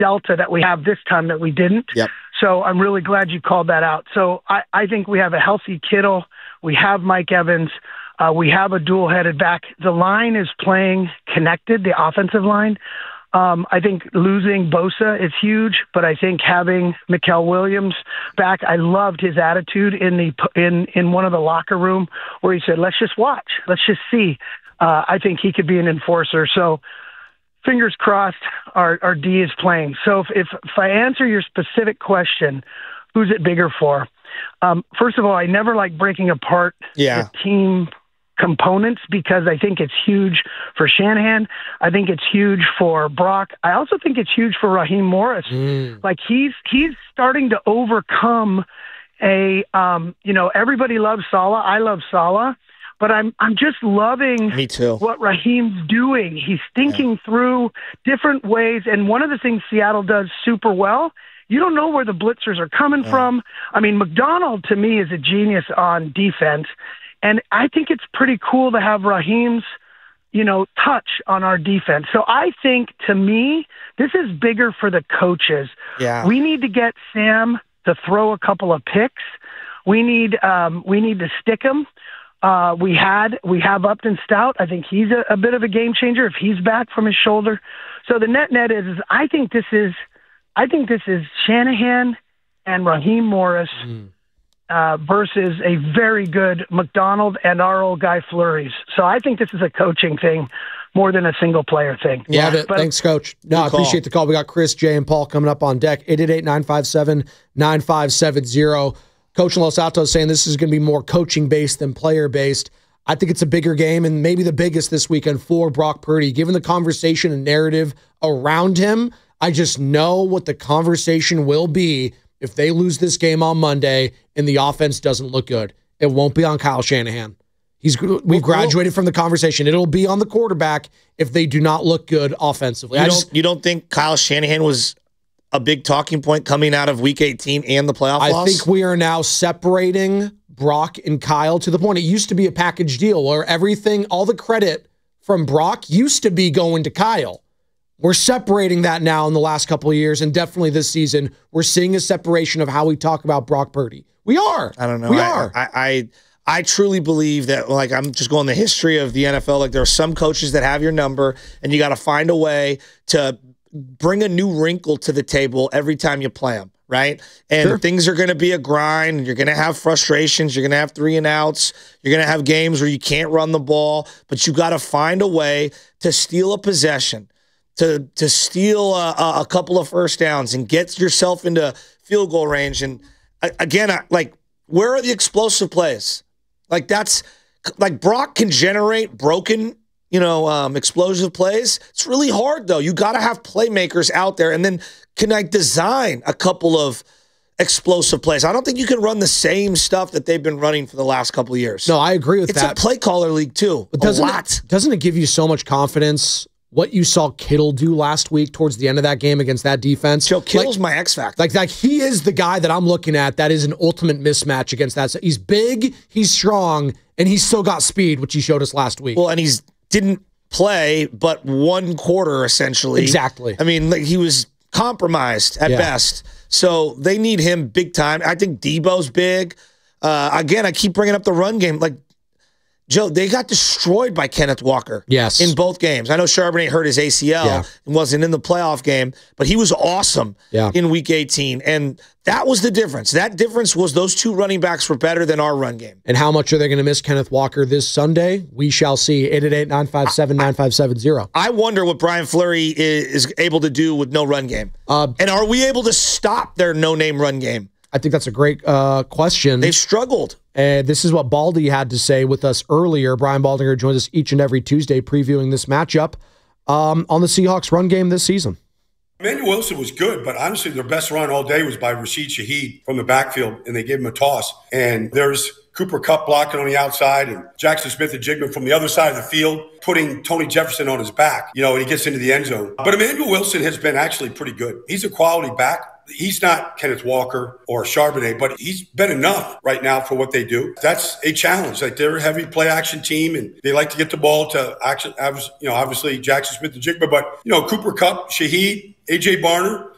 delta that we have this time that we didn't. Yep. So I'm really glad you called that out. So I think we have a healthy Kittle. We have Mike Evans. We have a dual-headed back. The line is playing connected, the offensive line. I think losing Bosa is huge, but I think having Mikael Williams back, I loved his attitude in one of the locker room where he said, let's just watch. Let's just see. I think he could be an enforcer. So fingers crossed our D is playing. So if I answer your specific question, who's it bigger for? First of all, I never like breaking apart the team components because I think it's huge for Shanahan. I think it's huge for Brock. I also think it's huge for Raheem Morris. Like he's starting to overcome everybody loves Saleh. I love Saleh, but I'm just loving Me too. what Raheem's doing. He's thinking through different ways. And one of the things Seattle does super well, you don't know where the blitzers are coming from. I mean, McDonald to me is a genius on defense. And I think it's pretty cool to have Raheem's, touch on our defense. So I think, to me, this is bigger for the coaches. Yeah. We need to get Sam to throw a couple of picks. We need to stick him. We have Upton Stout. I think he's a bit of a game changer if he's back from his shoulder. So the net is I think this is Shanahan and Raheem Morris. Versus a very good McDonald and our old guy Fleury's. So I think this is a coaching thing more than a single player thing. Love it. Thanks, Coach. No, I appreciate the call. We got Chris, Jay, and Paul coming up on deck. 888-957-9570. Coach Los Altos saying this is going to be more coaching-based than player-based. I think it's a bigger game and maybe the biggest this weekend for Brock Purdy. Given the conversation and narrative around him, I just know what the conversation will be if they lose this game on Monday and the offense doesn't look good. It won't be on Kyle Shanahan. We've graduated from the conversation. It'll be on the quarterback if they do not look good offensively. You don't think Kyle Shanahan was a big talking point coming out of Week 18 and the playoff loss? I think we are now separating Brock and Kyle to the point. It used to be a package deal where all the credit from Brock used to be going to Kyle. We're separating that now in the last couple of years, and definitely this season, we're seeing a separation of how we talk about Brock Purdy. We are. I don't know. We are. I truly believe that, I'm just going the history of the NFL. There are some coaches that have your number, and you got to find a way to bring a new wrinkle to the table every time you play them, right? And things are going to be a grind. You're going to have frustrations. You're going to have 3-and-outs. You're going to have games where you can't run the ball, but you got to find a way to steal a possession, to steal a couple of first downs and get yourself into field goal range. And again, where are the explosive plays? Brock can generate broken, explosive plays. It's really hard though. You got to have playmakers out there, and then can I design a couple of explosive plays? I don't think you can run the same stuff that they've been running for the last couple of years. No, I agree with that. It's a play caller league too. But doesn't it give you so much confidence? What you saw Kittle do last week towards the end of that game against that defense. Joe, Kittle's my X factor. Like he is the guy that I'm looking at that is an ultimate mismatch against that. So he's big, he's strong, and he's still got speed, which he showed us last week. Well, and he's didn't play but one quarter, essentially. Exactly. I mean, he was compromised at best. So they need him big time. I think Debo's big. Again, I keep bringing up the run game. Joe, they got destroyed by Kenneth Walker in both games. I know Charbonnet hurt his ACL and wasn't in the playoff game, but he was awesome in Week 18. And that was the difference. That difference was those two running backs were better than our run game. And how much are they going to miss Kenneth Walker this Sunday? We shall see. 888-957-9570. I wonder what Brian Fleury is able to do with no run game. And are we able to stop their no-name run game? I think that's a great question. They've struggled. And this is what Baldy had to say with us earlier. Brian Baldinger joins us each and every Tuesday previewing this matchup on the Seahawks run game this season. Emmanuel Wilson was good, but honestly, their best run all day was by Rashid Shaheed from the backfield, and they gave him a toss. And there's Cooper Kupp blocking on the outside, and Jackson Smith-Njigba from the other side of the field, putting Tony Jefferson on his back, and he gets into the end zone. But Emmanuel Wilson has been actually pretty good. He's a quality back. He's not Kenneth Walker or Charbonnet, but he's been enough right now for what they do. That's a challenge. They're a heavy play action team, and they like to get the ball to action. Obviously Jackson Smith-Njigba, but Cooper Kupp, Shaheed, AJ Barner,